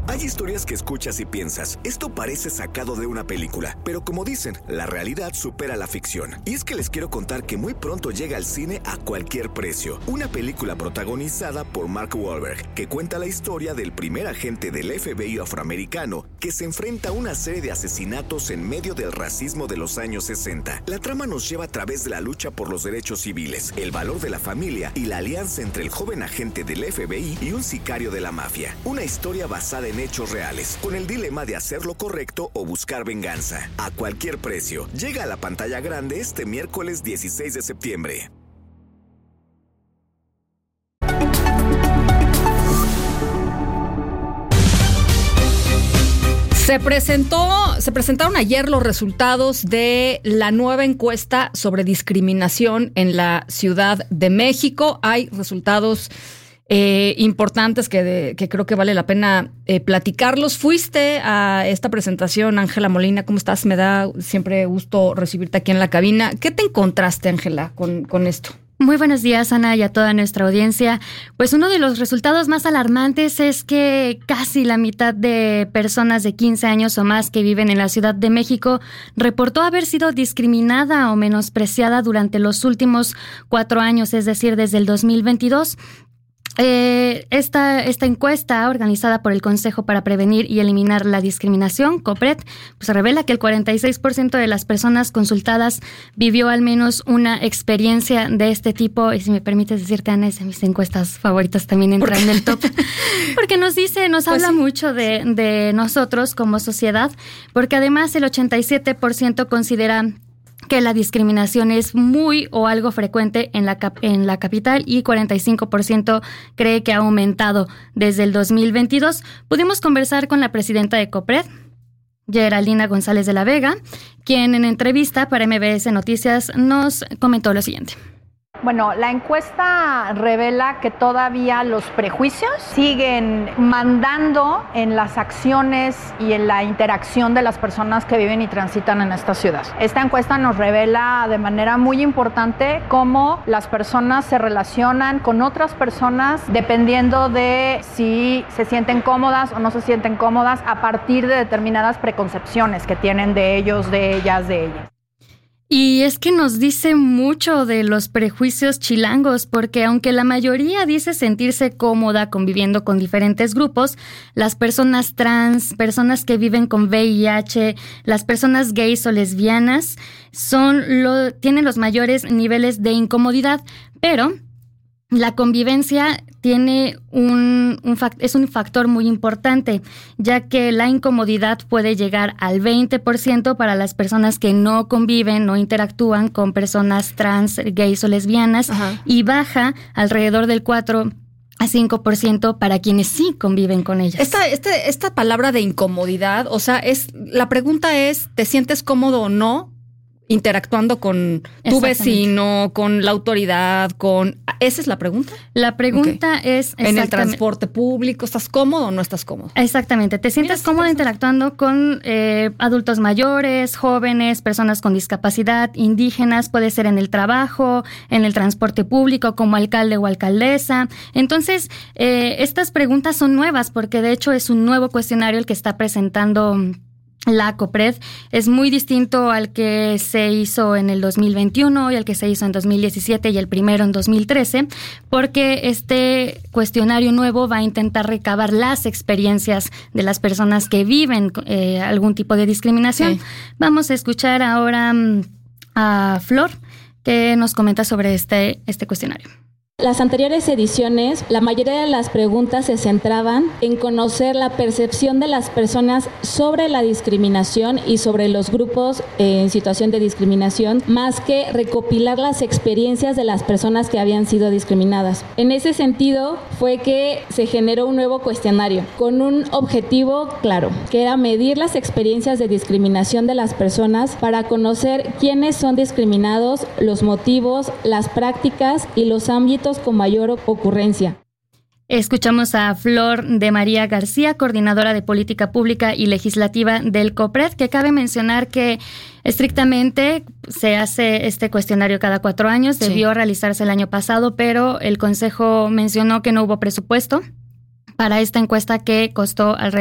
Hay historias que escuchas y piensas, esto parece sacado de una película, pero como dicen, la realidad supera la ficción. Y es que les quiero contar que muy pronto llega al cine A Cualquier Precio, una película protagonizada por Mark Wahlberg, que cuenta la historia del primer agente del FBI afroamericano que se enfrenta a una serie de asesinatos en medio del racismo de los años 60. La trama nos lleva a través de la lucha por los derechos civiles, el valor de la familia y la alianza entre el joven agente del FBI y un sicario de la mafia. Una historia basada en hechos reales, con el dilema de hacer lo correcto o buscar venganza. A Cualquier Precio. Llega a la pantalla grande este miércoles 16 de septiembre. Se presentaron ayer los resultados de la nueva encuesta sobre discriminación en la Ciudad de México. Hay resultados importantes que creo que vale la pena platicarlos. Fuiste a esta presentación, Ángela Molina, ¿cómo estás? Me da siempre gusto recibirte aquí en la cabina. ¿Qué te encontraste, Ángela, con esto? Muy buenos días, Ana, y a toda nuestra audiencia. Pues uno de los resultados más alarmantes es que casi la mitad de personas de 15 años o más que viven en la Ciudad de México reportó haber sido discriminada o menospreciada durante los últimos 4 años, es decir, desde el 2022. Esta encuesta, organizada por el Consejo para Prevenir y Eliminar la Discriminación, COPRED, pues revela que el 46% de las personas consultadas vivió al menos una experiencia de este tipo. Y si me permites decirte, Ana, es de mis encuestas favoritas, también entra en el top. Porque nos habla mucho de nosotros como sociedad, porque además el 87% considera que la discriminación es muy o algo frecuente en la capital y 45% cree que ha aumentado desde el 2022. Pudimos conversar con la presidenta de COPRED, Geraldina González de la Vega, quien en entrevista para MBS Noticias nos comentó lo siguiente. Bueno, la encuesta revela que todavía los prejuicios siguen mandando en las acciones y en la interacción de las personas que viven y transitan en esta ciudad. Esta encuesta nos revela de manera muy importante cómo las personas se relacionan con otras personas dependiendo de si se sienten cómodas o no se sienten cómodas a partir de determinadas preconcepciones que tienen de ellos, de ellas, de ellas. Y es que nos dice mucho de los prejuicios chilangos, porque aunque la mayoría dice sentirse cómoda conviviendo con diferentes grupos, las personas trans, personas que viven con VIH, las personas gays o lesbianas tienen los mayores niveles de incomodidad, pero la convivencia tiene es un factor muy importante, ya que la incomodidad puede llegar al 20% para las personas que no conviven, no interactúan con personas trans, gays o lesbianas, ajá, y baja alrededor del 4 a 5% para quienes sí conviven con ellas. Esta palabra de incomodidad, o sea, la pregunta es, ¿te sientes cómodo o no interactuando con tu vecino, con la autoridad, ¿esa es la pregunta? La pregunta es... ¿En el transporte público estás cómodo o no estás cómodo? Exactamente. ¿Te sientes cómodo interactuando con adultos mayores, jóvenes, personas con discapacidad, indígenas? Puede ser en el trabajo, en el transporte público, como alcalde o alcaldesa. Entonces, estas preguntas son nuevas porque de hecho es un nuevo cuestionario el que está presentando la COPRED. Es muy distinto al que se hizo en el 2021 y al que se hizo en 2017 y el primero en 2013, porque este cuestionario nuevo va a intentar recabar las experiencias de las personas que viven algún tipo de discriminación. Sí. Vamos a escuchar ahora a Flor, que nos comenta sobre este cuestionario. Las anteriores ediciones, la mayoría de las preguntas se centraban en conocer la percepción de las personas sobre la discriminación y sobre los grupos en situación de discriminación, más que recopilar las experiencias de las personas que habían sido discriminadas. En ese sentido, fue que se generó un nuevo cuestionario con un objetivo claro, que era medir las experiencias de discriminación de las personas para conocer quiénes son discriminados, los motivos, las prácticas y los ámbitos con mayor ocurrencia. Escuchamos a Flor de María García, coordinadora de Política Pública y Legislativa del COPRED, que cabe mencionar que estrictamente se hace este cuestionario cada 4 años. Debió realizarse el año pasado, pero el Consejo mencionó que no hubo presupuesto para esta encuesta que costó alrededor